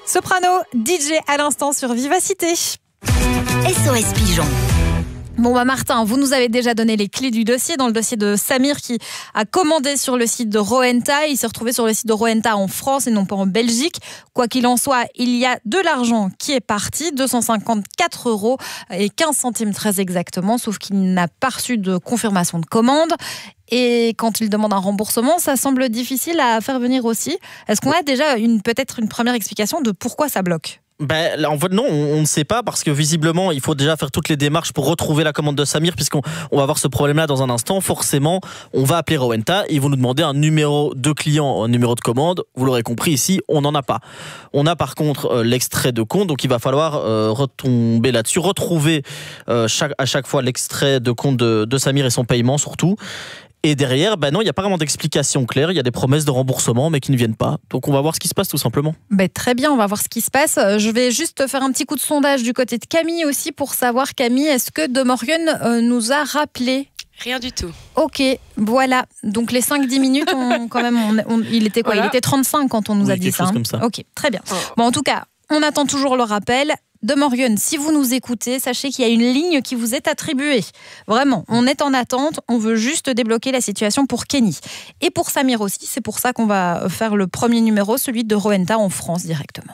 Soprano, DJ à l'instant sur Vivacité. SOS Pigeon. Bon Martin, vous nous avez déjà donné les clés du dossier, dans le dossier de Samir qui a commandé sur le site de Rowenta. Il s'est retrouvé sur le site de Rowenta en France et non pas en Belgique. Quoi qu'il en soit, il y a de l'argent qui est parti, 254 € et 15 centimes très exactement, sauf qu'il n'a pas reçu de confirmation de commande. Et quand il demande un remboursement, ça semble difficile à faire venir aussi. Est-ce qu'on a déjà peut-être une première explication de pourquoi ça bloque ? En fait, non, on ne sait pas parce que visiblement, il faut déjà faire toutes les démarches pour retrouver la commande de Samir, puisqu'on va avoir ce problème-là dans un instant. Forcément, on va appeler Rowenta, ils vont nous demander un numéro de client, un numéro de commande. Vous l'aurez compris, ici, on n'en a pas. On a par contre l'extrait de compte, donc il va falloir retomber là-dessus, retrouver à chaque fois l'extrait de compte de Samir et son paiement surtout. Et derrière, non, il n'y a pas vraiment d'explication claire. Il y a des promesses de remboursement, mais qui ne viennent pas. Donc, on va voir ce qui se passe, tout simplement. Très bien, on va voir ce qui se passe. Je vais juste faire un petit coup de sondage du côté de Camille aussi pour savoir, Camille, est-ce que De Morgan nous a rappelé ? Rien du tout. Ok, voilà. Donc, les 5-10 minutes, il était quoi ? Voilà. Il était 35 quand on nous a dit ça. Comme ça. Ok, très bien. Bon, en tout cas, on attend toujours le rappel. De Morgan, si vous nous écoutez, sachez qu'il y a une ligne qui vous est attribuée. Vraiment, on est en attente, on veut juste débloquer la situation pour Kenny. Et pour Samir aussi, c'est pour ça qu'on va faire le premier numéro, celui de Rowenta en France directement.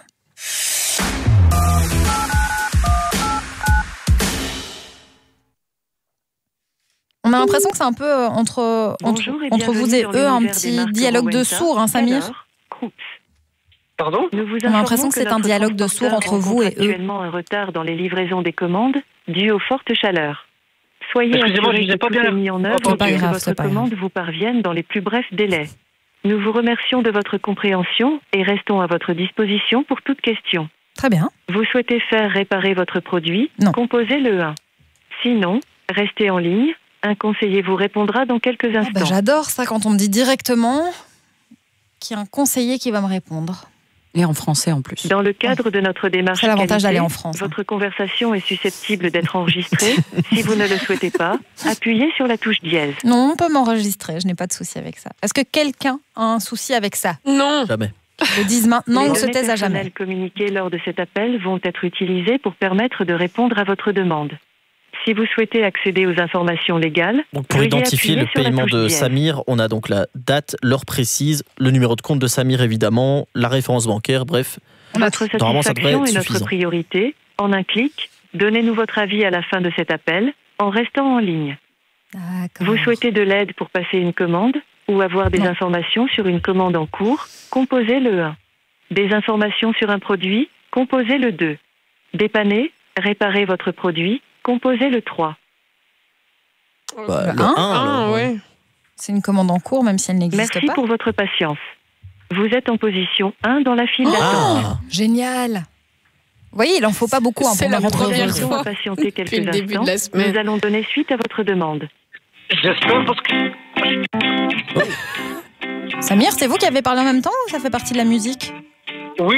On a l'impression que c'est un peu entre vous et eux, un petit dialogue de sourds, hein, Samir ? Pardon ? On a l'impression que c'est un dialogue de sourds entre vous et eux. Actuellement un retard dans les livraisons des commandes dû aux fortes chaleurs. Soyez assurés que tout est mis en œuvre pour que votre commande vous parvienne dans les plus brefs délais. Nous vous remercions de votre compréhension et restons à votre disposition pour toute question. Très bien. Vous souhaitez faire réparer votre produit ? Non. Composez le 1. Sinon, restez en ligne. Un conseiller vous répondra dans quelques instants. J'adore ça quand on me dit directement qu'il y a un conseiller qui va me répondre. Et en français en plus. Dans le cadre de notre démarche c'est l'avantage d'aller en France. Votre conversation est susceptible d'être enregistrée. Si vous ne le souhaitez pas, appuyez sur la touche dièse. Non, on peut m'enregistrer, je n'ai pas de souci avec ça. Est-ce que quelqu'un a un souci avec ça ? Non. Jamais. Le disent maintenant ou se taisent à jamais. Les données personnelles communiquées lors de cet appel vont être utilisées pour permettre de répondre à votre demande. Si vous souhaitez accéder aux informations légales, donc pour identifier le paiement de Samir, on a donc la date, l'heure précise, le numéro de compte de Samir évidemment, la référence bancaire, bref. Notre satisfaction est notre priorité. En un clic, donnez-nous votre avis à la fin de cet appel en restant en ligne. D'accord. Vous souhaitez de l'aide pour passer une commande ou avoir des informations sur une commande en cours, composez le 1. Des informations sur un produit, composez le 2. Dépanner, réparer votre produit, composez le 3. Le 1, ouais. C'est une commande en cours, même si elle n'existe pas. Merci pour votre patience. Vous êtes en position 1 dans la file d'attente. Génial. Vous voyez, il n'en faut pas beaucoup. C'est la première fois patienter quelques depuis le début de la semaine. Nous allons donner suite à votre demande. J'espère parce que... Samir, c'est vous qui avez parlé en même temps ou ça fait partie de la musique ? Oui.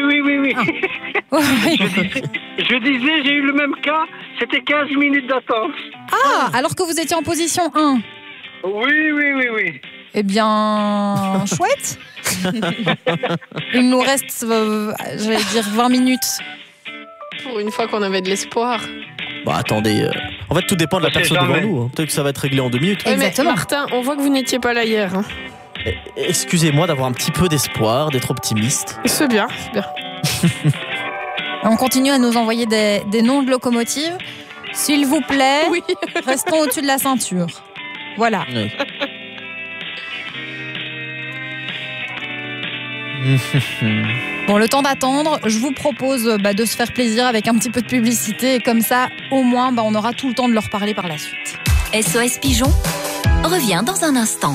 Oui. Je disais, j'ai eu le même cas, c'était 15 minutes d'attente. Alors que vous étiez en position 1. Oui. Eh bien, chouette. Il nous reste, j'allais dire 20 minutes. Pour une fois qu'on avait de l'espoir. Attendez, en fait tout dépend de la personne devant nous. Hein. Peut-être que ça va être réglé en 2 minutes. Exactement. Mais Martin, on voit que vous n'étiez pas là hier. Hein. Excusez-moi d'avoir un petit peu d'espoir, d'être optimiste. C'est bien. On continue à nous envoyer des noms de locomotives. S'il vous plaît, Oui. restons au-dessus de la ceinture. Voilà. Oui. Bon, le temps d'attendre, je vous propose de se faire plaisir avec un petit peu de publicité. Et comme ça, au moins, on aura tout le temps de leur parler par la suite. SOS Pigeon revient dans un instant.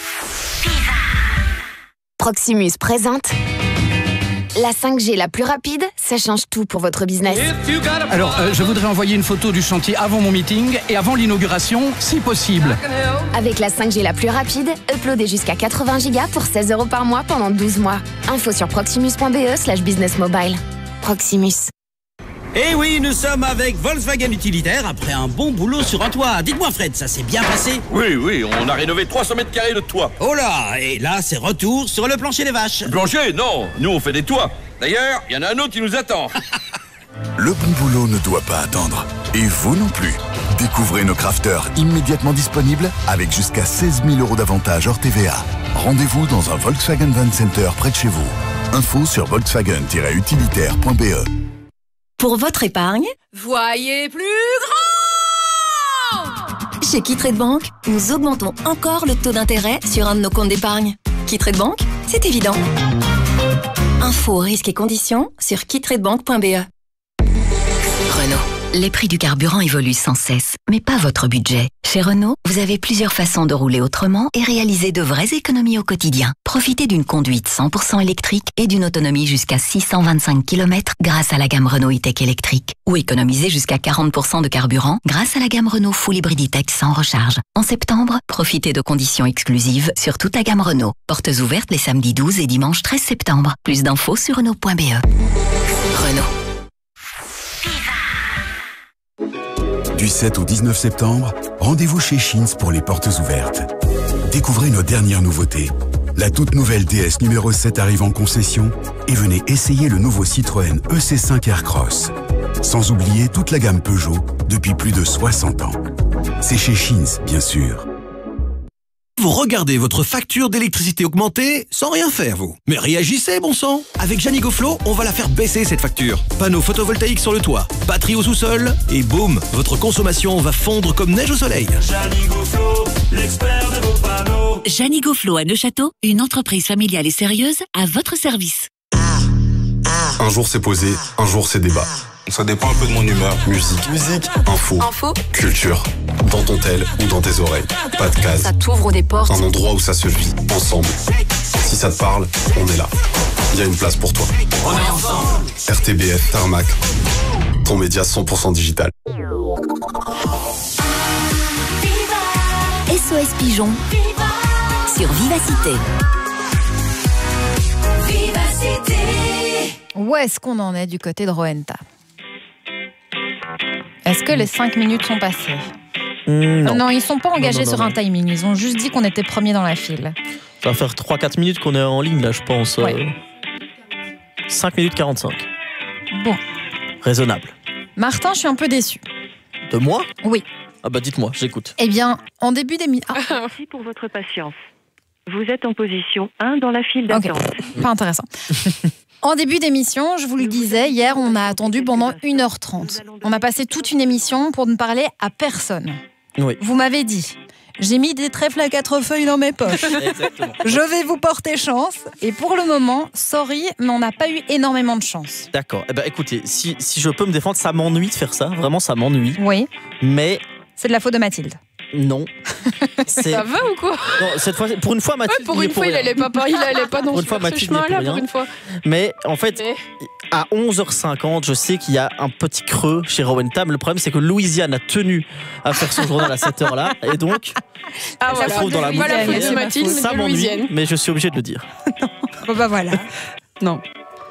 Proximus présente la 5G la plus rapide, ça change tout pour votre business. Alors, je voudrais envoyer une photo du chantier avant mon meeting et avant l'inauguration, si possible. Avec la 5G la plus rapide, uploadez jusqu'à 80 Go pour 16 € par mois pendant 12 mois. Info sur proximus.be/businessmobile. Proximus. Eh oui, nous sommes avec Volkswagen Utilitaire après un bon boulot sur un toit. Dites-moi Fred, ça s'est bien passé? Oui, on a rénové 300 mètres carrés de toit. Oh là, et là c'est retour sur le plancher des vaches. Plancher? Non, nous on fait des toits. D'ailleurs, il y en a un autre qui nous attend. Le bon boulot ne doit pas attendre. Et vous non plus. Découvrez nos crafters immédiatement disponibles avec jusqu'à 16 000 € d'avantages hors TVA. Rendez-vous dans un Volkswagen Van Center près de chez vous. Info sur volkswagen-utilitaire.be. Pour votre épargne, voyez plus grand! Chez Qui-Trade Bank, nous augmentons encore le taux d'intérêt sur un de nos comptes d'épargne. Qui-Trade Bank, c'est évident. Infos, risques et conditions sur qui-tradebank.be. Renault. Les prix du carburant évoluent sans cesse, mais pas votre budget. Chez Renault, vous avez plusieurs façons de rouler autrement et réaliser de vraies économies au quotidien. Profitez d'une conduite 100% électrique et d'une autonomie jusqu'à 625 km grâce à la gamme Renault E-Tech électrique. Ou économisez jusqu'à 40% de carburant grâce à la gamme Renault Full Hybrid E-Tech sans recharge. En septembre, profitez de conditions exclusives sur toute la gamme Renault. Portes ouvertes les samedis 12 et dimanche 13 septembre. Plus d'infos sur Renault.be. Renault. Du 7 au 19 septembre, rendez-vous chez Schins pour les portes ouvertes. Découvrez nos dernières nouveautés. La toute nouvelle DS numéro 7 arrive en concession et venez essayer le nouveau Citroën EC5 Aircross. Sans oublier toute la gamme Peugeot depuis plus de 60 ans. C'est chez Schins, bien sûr. Vous regardez votre facture d'électricité augmenter sans rien faire, vous. Mais réagissez, bon sang. Avec Janigoflo, on va la faire baisser, cette facture. Panneaux photovoltaïques sur le toit, batterie au sous-sol, et boum, votre consommation va fondre comme neige au soleil. Janigoflo, l'expert de vos panneaux. Janigoflo à Neuchâteau, une entreprise familiale et sérieuse à votre service. Un jour c'est posé, un jour c'est débat. Ça dépend un peu de mon humeur. Musique, info, culture. Dans ton tel ou dans tes oreilles. Pas de case. Ça t'ouvre des portes. Un endroit où ça se vit, ensemble. Si ça te parle, on est là. Il y a une place pour toi. On est ensemble. RTBF, Tarmac. Ton média 100% digital. SOS Pigeon. Sur Vivacité. Vivacité. Où est-ce qu'on en est du côté de Rowenta? Est-ce que les 5 minutes sont passées? Non. Ils ne sont pas engagés sur un timing. Ils ont juste dit qu'on était premier dans la file. Ça va faire 3-4 minutes qu'on est en ligne, là, je pense. Ouais. 5 minutes 45. Bon. Raisonnable. Martin, je suis un peu déçu. De moi? Oui. Ah bah dites-moi, j'écoute. Eh bien, en début d'émission... Merci pour votre patience. Vous êtes en position 1 dans la file d'attente. Pas intéressant. En début d'émission, je vous le disais, hier, on a attendu pendant 1h30. On a passé toute une émission pour ne parler à personne. Oui. Vous m'avez dit, j'ai mis des trèfles à 4 feuilles dans mes poches. Exactement. Je vais vous porter chance. Et pour le moment, sorry, mais on n'a pas eu énormément de chance. D'accord. Eh ben, écoutez, si je peux me défendre, ça m'ennuie de faire ça. Vraiment, ça m'ennuie. Oui. Mais... c'est de la faute de Mathilde. Non. Ça va ou quoi? Non, cette fois, pour une fois, Mathilde. Ouais, pour une fois, il allait pas dans ce chemin-là, pour une fois. Mais en fait, à 11h50, je sais qu'il y a un petit creux chez Rowenta. Mais le problème, c'est que Louisiane a tenu à faire son journal à cette heure-là. Et donc, elle se trouve dans la boucle. Ça m'ennuie, mais je suis obligé de le dire. Bon, bah voilà. Non.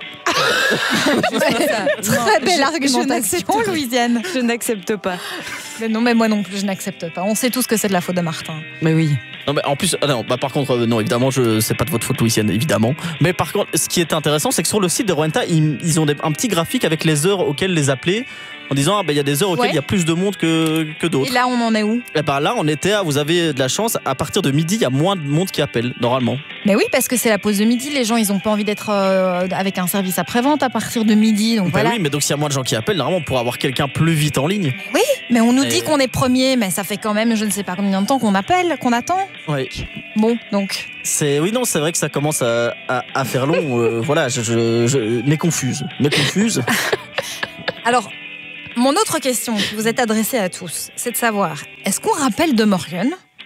Très belle argumentation, Louisiane. Je n'accepte pas. Mais non, mais moi non plus, je n'accepte pas. On sait tous que c'est de la faute de Martin. Mais oui. Non, mais en plus, par contre, non, évidemment, c'est pas de votre faute, Louisiane, évidemment. Mais par contre, ce qui est intéressant, c'est que sur le site de Rowenta, ils ont un petit graphique avec les heures auxquelles les appeler, en disant, il y a des heures auxquelles il y a plus de monde que d'autres. Et là, on en est où? Et ben là, on était vous avez de la chance, à partir de midi, il y a moins de monde qui appelle, normalement. Mais oui, parce que c'est la pause de midi, les gens, ils ont pas envie d'être avec un service après-vente à partir de midi, donc voilà. Oui, mais donc s'il y a moins de gens qui appellent, normalement, on pourra avoir quelqu'un plus vite en ligne. Oui, mais on nous dit qu'on est premier, mais ça fait quand même, je ne sais pas combien de temps qu'on appelle, qu'on attend. Oui. Bon, donc... Oui, non, c'est vrai que ça commence à faire long. Voilà, mais confuse. Alors... Mon autre question qui vous est adressée à tous, c'est de savoir, est-ce qu'on rappelle De Morgan?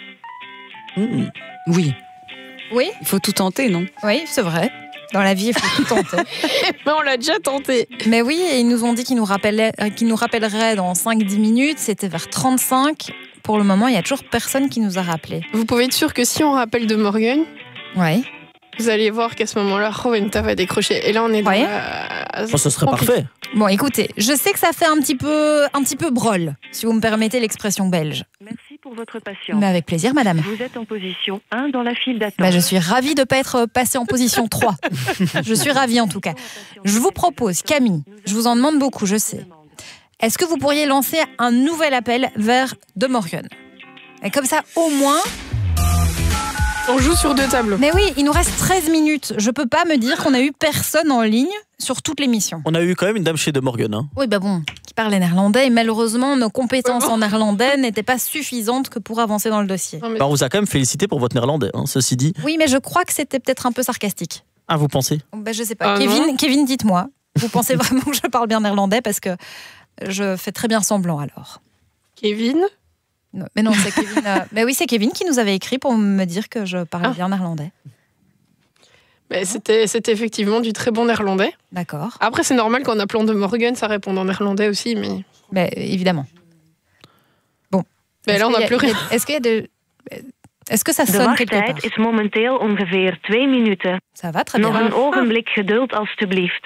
Oui. Oui? Il faut tout tenter, non? Oui, c'est vrai. Dans la vie, il faut tout tenter. Mais on l'a déjà tenté. Mais oui, et ils nous ont dit qu'ils nous rappelleraient dans 5-10 minutes. C'était vers 35. Pour le moment, il n'y a toujours personne qui nous a rappelé. Vous pouvez être sûr que si on rappelle De Morgan, ouais, vous allez voir qu'à ce moment-là, Rowenta va décrocher. Et là, on est dans Ce serait parfait. Bon, écoutez, je sais que ça fait un petit peu brol, si vous me permettez l'expression belge. Merci pour votre patience. Mais avec plaisir, madame. Vous êtes en position 1 dans la file d'attente. Je suis ravie de ne pas être passée en position 3. Je suis ravie en tout cas. Je vous propose, Camille, je vous en demande beaucoup, je sais. Est-ce que vous pourriez lancer un nouvel appel vers De Morgan? Et comme ça, au moins... On joue sur 2 tableaux. Mais oui, il nous reste 13 minutes. Je peux pas me dire qu'on a eu personne en ligne sur toute l'émission. On a eu quand même une dame chez De Morgan. Hein. Oui, qui parlait néerlandais. Et malheureusement, nos compétences en néerlandais n'étaient pas suffisantes que pour avancer dans le dossier. On vous a quand même félicité pour votre néerlandais, ceci dit. Oui, mais je crois que c'était peut-être un peu sarcastique. Ah, vous pensez? Je sais pas. Kevin, dites-moi. Vous pensez vraiment que je parle bien néerlandais? Parce que je fais très bien semblant alors. Kevin? Non, mais non, c'est Kevin. Mais oui, c'est Kevin qui nous avait écrit pour me dire que je parlais bien néerlandais. Mais c'était effectivement du très bon néerlandais. D'accord. Après, c'est normal qu'en appelant De Morgan, ça réponde en néerlandais aussi, mais... évidemment. Bon. Mais là, on n'a plus rien. Est-ce qu'il y a Est-ce que ça sonne quelque part? De wachttijd is momenteel ongeveer 2 minuten. Ça va, très bien. Nog een ogenblik geduld, alstublieft.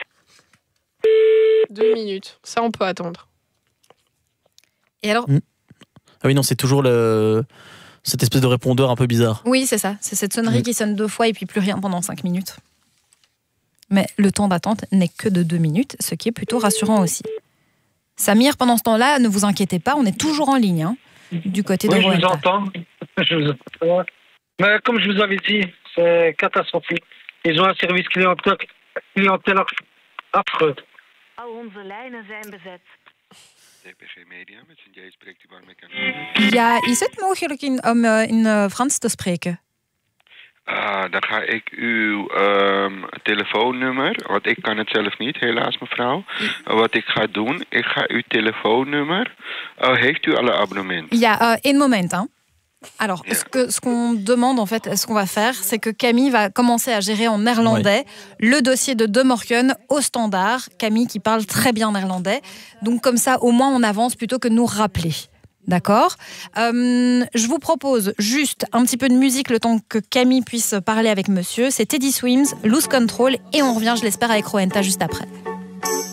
2 minutes. Ça, on peut attendre. Et alors Ah oui, non, c'est toujours cette espèce de répondeur un peu bizarre. Oui, c'est ça. C'est cette sonnerie qui sonne 2 fois et puis plus rien pendant 5 minutes. Mais le temps d'attente n'est que de 2 minutes, ce qui est plutôt rassurant aussi. Samir, pendant ce temps-là, ne vous inquiétez pas, on est toujours en ligne, du côté de Rwanda. Je vous entends. Mais comme je vous avais dit, c'est catastrophique. Ils ont un service clientèle affreux. Al onze lijnen zijn bezet. Ja, is het mogelijk om in Frans te spreken? Dan ga ik uw telefoonnummer, want ik kan het zelf niet, helaas mevrouw. Wat ik ga doen, ik ga uw telefoonnummer. Heeft u alle abonnementen? Ja, un moment. Alors, ce qu'on demande, en fait, ce qu'on va faire, c'est que Camille va commencer à gérer en néerlandais le dossier de De Morgan au standard. Camille qui parle très bien néerlandais. Donc, comme ça, au moins, on avance plutôt que de nous rappeler. D'accord. Je vous propose juste un petit peu de musique le temps que Camille puisse parler avec monsieur. C'est Teddy Swims, Lose Control, et on revient, je l'espère, avec Rowenta juste après.